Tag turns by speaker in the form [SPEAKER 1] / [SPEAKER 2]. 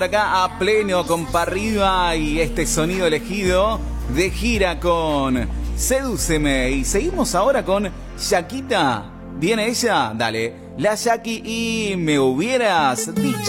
[SPEAKER 1] Acá a pleno con pa' arriba y este sonido elegido de gira con Sedúceme. Y seguimos ahora con Yaquita. ¿Viene ella? Dale. La Yaqui y me hubieras dicho.